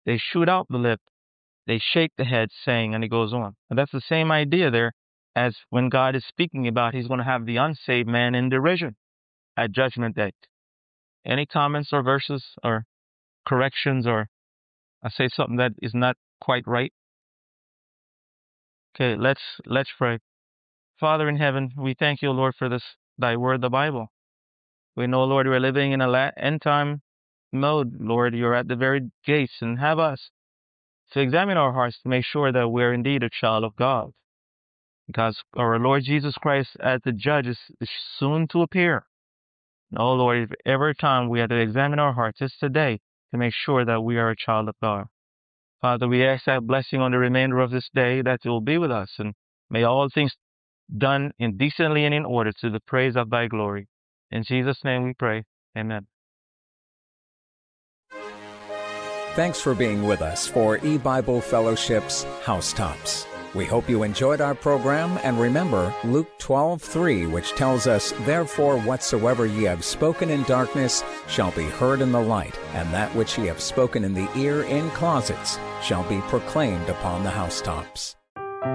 They shoot out the lip. They shake the head, saying, and it goes on. And that's the same idea there as when God is speaking about he's going to have the unsaved man in derision at judgment day. Any comments or verses or corrections, or I say something that is not quite right? Okay, let's pray. Father in heaven, we thank you, Lord, for this thy word, the Bible. We know, Lord, we're living in a end time mode. Lord, you're at the very gates, and have us to examine our hearts to make sure that we're indeed a child of God. Because our Lord Jesus Christ, as the judge, is soon to appear. Oh, Lord, if every time we have to examine our hearts, it's today to make sure that we are a child of God. Father, we ask that blessing on the remainder of this day, that it will be with us, and may all things done in decently and in order to the praise of thy glory. In Jesus' name we pray. Amen. Thanks for being with us for E-Bible Fellowship's Housetops. We hope you enjoyed our program, and remember Luke 12:3, which tells us, "Therefore whatsoever ye have spoken in darkness shall be heard in the light, and that which ye have spoken in the ear in closets shall be proclaimed upon the housetops."